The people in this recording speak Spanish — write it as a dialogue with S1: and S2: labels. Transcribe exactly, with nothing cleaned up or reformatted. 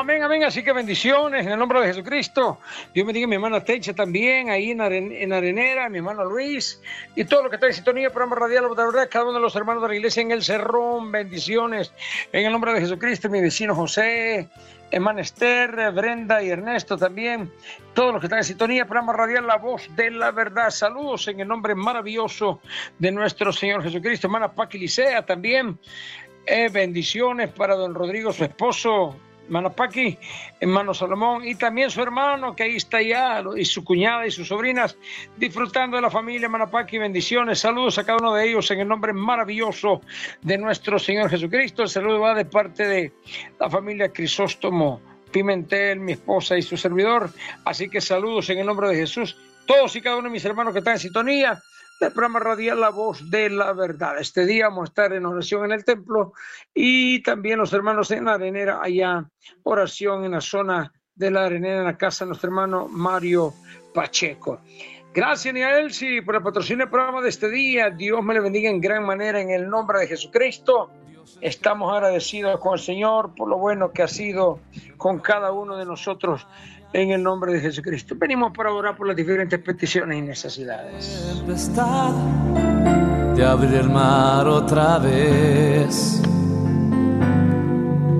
S1: Amén, amén. Así que bendiciones en el nombre de Jesucristo. Dios bendiga a mi hermana Techa también, ahí en, Aren en Arenera, mi hermano Luis, y todo lo que está en sintonía, programa radial, de verdad, cada uno de los hermanos de la iglesia en el Cerrón. Bendiciones en el nombre de Jesucristo. Mi vecino José, hermana Esther, Brenda y Ernesto también. Todos los que están en sintonía, programa radial, la voz de la verdad. Saludos en el nombre maravilloso de nuestro Señor Jesucristo. Hermana Paqui Licea también. Eh, bendiciones para don Rodrigo, su esposo, hermana Paqui, hermano Salomón, y también su hermano que ahí está ya, y su cuñada y sus sobrinas, disfrutando de la familia, hermana Paqui. Bendiciones, saludos a cada uno de ellos en el nombre maravilloso de nuestro Señor Jesucristo. El saludo va de parte de la familia Crisóstomo Pimentel, mi esposa y su servidor. Así que saludos en el nombre de Jesús, todos y cada uno de mis hermanos que están en sintonía del programa radial La Voz de la Verdad. Este día vamos a estar en oración en el templo, y también los hermanos en la Arenera, allá oración en la zona de la Arenera, en la casa de nuestro hermano Mario Pacheco. Gracias, Nia Elsie, por el patrocinio del programa de este día. Dios me le bendiga en gran manera en el nombre de Jesucristo. Estamos agradecidos con el Señor por lo bueno que ha sido con cada uno de nosotros en el nombre de Jesucristo. Venimos para orar por las diferentes peticiones y necesidades.
S2: De abrir el mar otra vez,